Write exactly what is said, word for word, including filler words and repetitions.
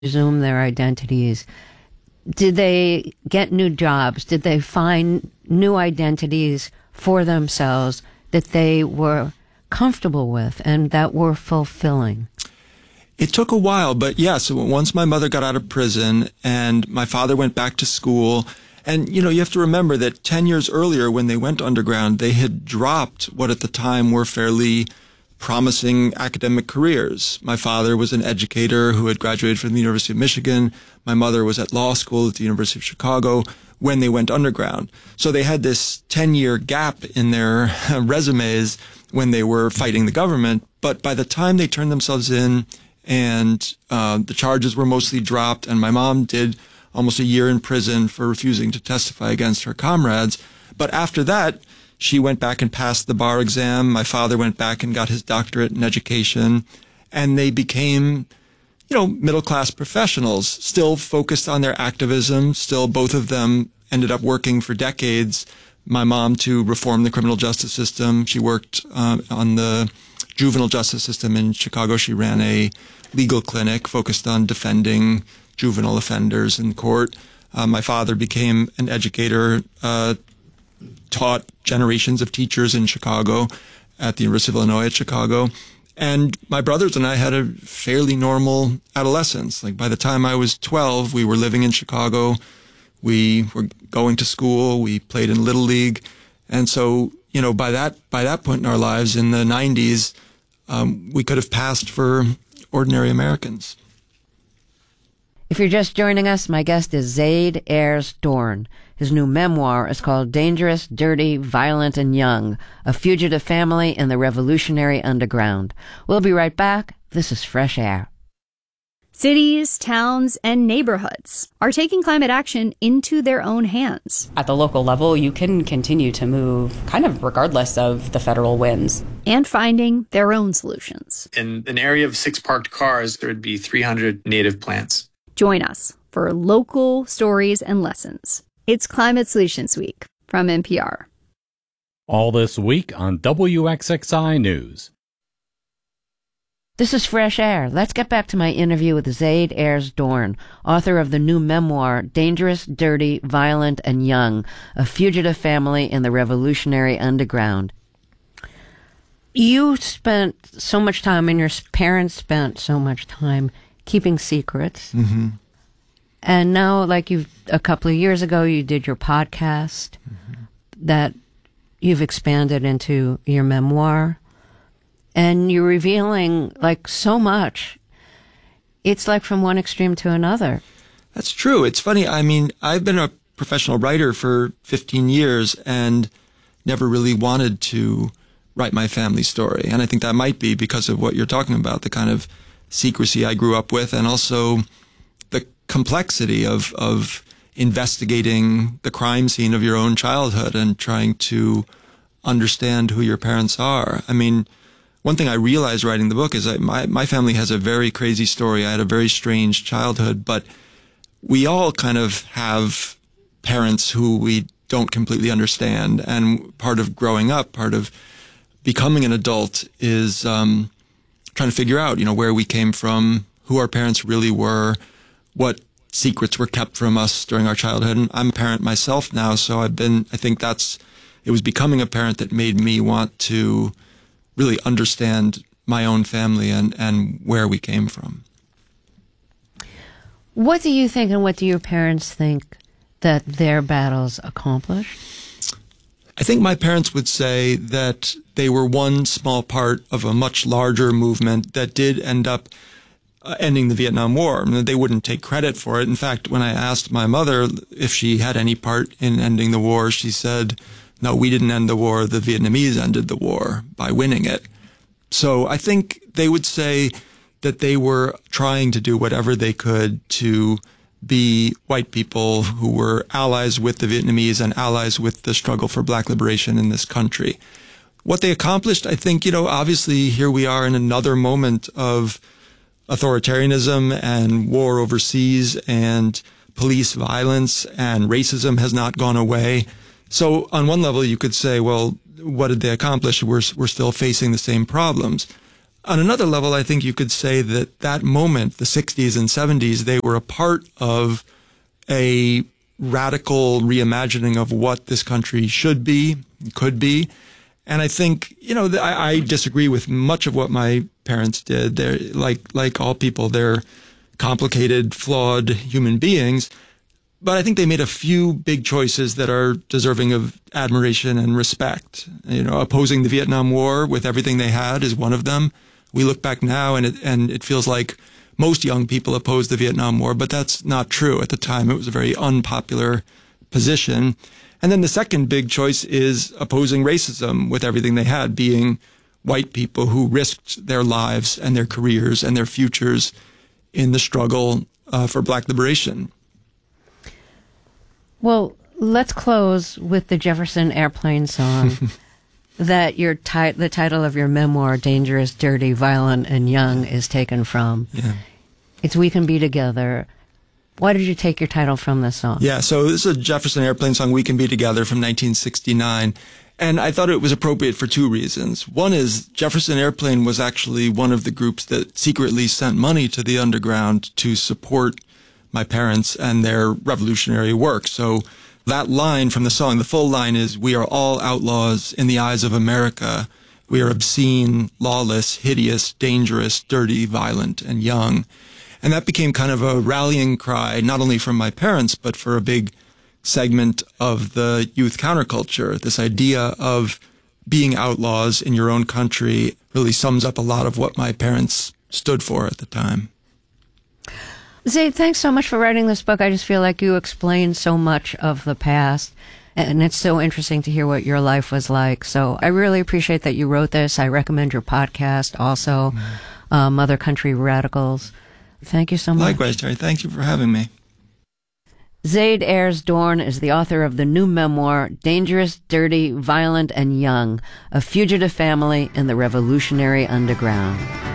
resume their identities, did they get new jobs? Did they find new identities for themselves that they were comfortable with and that were fulfilling? It took a while, but yes, once my mother got out of prison and my father went back to school, and, you know, you have to remember that ten years earlier when they went underground, they had dropped what at the time were fairly promising academic careers. My father was an educator who had graduated from the University of Michigan. My mother was at law school at the University of Chicago when they went underground. So they had this ten-year gap in their resumes when they were fighting the government. But by the time they turned themselves in and uh, the charges were mostly dropped, and my mom did almost a year in prison for refusing to testify against her comrades. But after that, she went back and passed the bar exam. My father went back and got his doctorate in education. And they became, you know, middle-class professionals, still focused on their activism. Still, both of them ended up working for decades. My mom to reform the criminal justice system. She worked uh, on the juvenile justice system in Chicago. She ran a legal clinic focused on defending juvenile offenders in court. Uh, my father became an educator, uh, taught generations of teachers in Chicago at the University of Illinois at Chicago. And my brothers and I had a fairly normal adolescence. Like by the time I was twelve, we were living in Chicago. We were going to school. We played in Little League. And so, you know, by that, by that point in our lives in the nineties, um, we could have passed for ordinary Americans. If you're just joining us, my guest is Zaid Ayers Dorn. His new memoir is called Dangerous, Dirty, Violent, and Young, A Fugitive Family in the Revolutionary Underground. We'll be right back. This is Fresh Air. Cities, towns, and neighborhoods are taking climate action into their own hands. At the local level, you can continue to move kind of regardless of the federal winds. And finding their own solutions. In an area of six parked cars, there would be three hundred native plants. Join us for local stories and lessons. It's Climate Solutions Week from N P R. All this week on W X X I News. This is Fresh Air. Let's get back to my interview with Zaid Ayers Dorn, author of the new memoir, Dangerous, Dirty, Violent, and Young, A Fugitive Family in the Revolutionary Underground. You spent so much time, and your parents spent so much time keeping secrets. Mm-hmm. And now, like you, a couple of years ago, you did your podcast mm-hmm. that you've expanded into your memoir. And you're revealing, like, so much. It's like from one extreme to another. That's true. It's funny. I mean, I've been a professional writer for fifteen years and never really wanted to write my family story. And I think that might be because of what you're talking about, the kind of secrecy I grew up with, and also the complexity of, of investigating the crime scene of your own childhood and trying to understand who your parents are. I mean, one thing I realized writing the book is that my, my family has a very crazy story. I had a very strange childhood, but we all kind of have parents who we don't completely understand. And part of growing up, part of becoming an adult is um, trying to figure out, you know, where we came from, who our parents really were, what secrets were kept from us during our childhood. And I'm a parent myself now, so I've been, I think that's, it was becoming a parent that made me want to really understand my own family and, and where we came from. What do you think, and what do your parents think that their battles accomplished? I think my parents would say that they were one small part of a much larger movement that did end up uh, ending the Vietnam War. I mean, they wouldn't take credit for it. In fact, when I asked my mother if she had any part in ending the war, she said, no, we didn't end the war. The Vietnamese ended the war by winning it. So I think they would say that they were trying to do whatever they could to be white people who were allies with the Vietnamese and allies with the struggle for black liberation in this country. What they accomplished, I think, you know, obviously here we are in another moment of authoritarianism and war overseas and police violence, and racism has not gone away. So on one level, you could say, well, what did they accomplish? We're, we're still facing the same problems. On another level, I think you could say that that moment, the sixties and seventies, they were a part of a radical reimagining of what this country should be, could be. And I think, you know, I, I disagree with much of what my parents did. They're like, like all people, they're complicated, flawed human beings. But I think they made a few big choices that are deserving of admiration and respect. You know, opposing the Vietnam War with everything they had is one of them. We look back now and it, and it feels like most young people oppose the Vietnam War, but that's not true. At the time, it was a very unpopular position. And then the second big choice is opposing racism with everything they had, being white people who risked their lives and their careers and their futures in the struggle uh, for Black liberation. Well, let's close with the Jefferson Airplane song that your ti- the title of your memoir, Dangerous, Dirty, Violent, and Young, is taken from. Yeah. It's We Can Be Together. Why did you take your title from this song? Yeah, so this is a Jefferson Airplane song, We Can Be Together, from nineteen sixty-nine. And I thought it was appropriate for two reasons. One is Jefferson Airplane was actually one of the groups that secretly sent money to the underground to support my parents and their revolutionary work. So that line from the song, the full line is, "We are all outlaws in the eyes of America. We are obscene, lawless, hideous, dangerous, dirty, violent, and young." And that became kind of a rallying cry, not only from my parents, but for a big segment of the youth counterculture. This idea of being outlaws in your own country really sums up a lot of what my parents stood for at the time. Zaid, thanks so much for writing this book. I just feel like you explained so much of the past, and it's so interesting to hear what your life was like. So I really appreciate that you wrote this. I recommend your podcast also, mm-hmm. uh, Mother Country Radicals. Thank you so much. Likewise, Terry. Thank you for having me. Zaid Ayers Dorn is the author of the new memoir, Dangerous, Dirty, Violent, and Young, A Fugitive Family in the Revolutionary Underground.